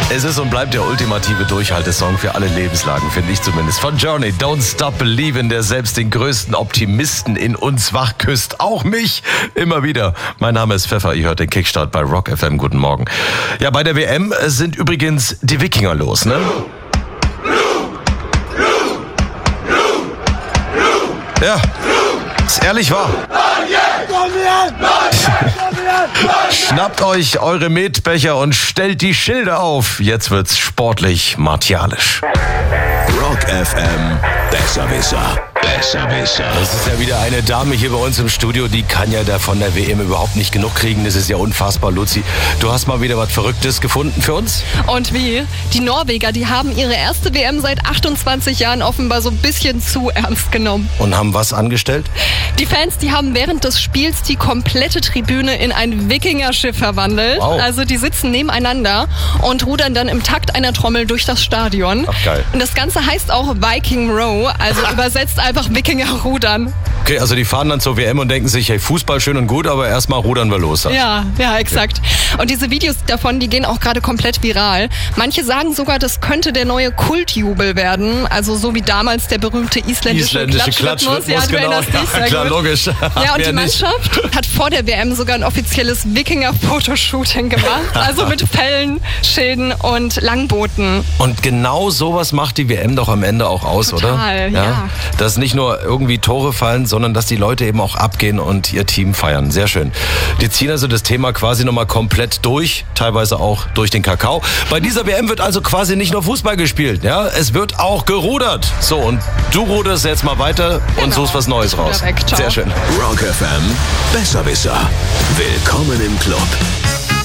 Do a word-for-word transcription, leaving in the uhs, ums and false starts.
Es ist und bleibt der ultimative Durchhaltesong für alle Lebenslagen, finde ich zumindest. Von Journey, Don't Stop Believin', der selbst den größten Optimisten in uns wachküsst. Auch mich immer wieder. Mein Name ist Pfeffer, ihr hört den Kickstart bei Rock F M. Guten Morgen. Ja, bei der W M sind übrigens die Wikinger los, ne? Ja, ist ehrlich wahr. Schnappt euch eure Metbecher und stellt die Schilder auf. Jetzt wird's sportlich martialisch. Rock F M, Besserwisser. Besserwisser. Das ist ja wieder eine Dame hier bei uns im Studio, die kann ja da von der W M überhaupt nicht genug kriegen. Das ist ja unfassbar, Luzi. Du hast mal wieder was Verrücktes gefunden für uns? Und wie? Die Norweger, die haben ihre erste W M seit achtundzwanzig Jahren offenbar so ein bisschen zu ernst genommen. Und haben was angestellt? Die Fans, die haben während des Spiels die komplette Tribüne in ein Wikingerschiff verwandelt. Wow. Also die sitzen nebeneinander und rudern dann im Takt einer Trommel durch das Stadion. Ach, geil. Und das Ganze heißt auch Viking Row, also übersetzt einfach Wikinger rudern. Okay, also die fahren dann zur W M und denken sich, hey, Fußball schön und gut, aber erstmal rudern wir los. Dann. Ja, ja, exakt. Und diese Videos davon, die gehen auch gerade komplett viral. Manche sagen sogar, das könnte der neue Kultjubel werden. Also so wie damals der berühmte isländische, Isländische Klatschrhythmus. Ja, du genau. erinnerst dich, sehr Ja, klar, gut. logisch. Ja, und die Mannschaft hat vor der W M sogar ein offizielles Wikinger-Fotoshooting gemacht. Also mit Fellen, Schilden und Langbooten. Und genau sowas macht die W M doch am Ende auch aus, Total, oder? ja. Dass nicht nur irgendwie Tore fallen, sondern dass die Leute eben auch abgehen und ihr Team feiern. Sehr schön. Die ziehen also das Thema quasi nochmal komplett durch, teilweise auch durch den Kakao. Bei dieser W M wird also quasi nicht nur Fußball gespielt, ja? Es wird auch gerudert. So, und du ruderst jetzt mal weiter und Genau. suchst was Neues raus. Weg. Ciao. Sehr schön. Rock F M, Besserwisser. Willkommen im Club.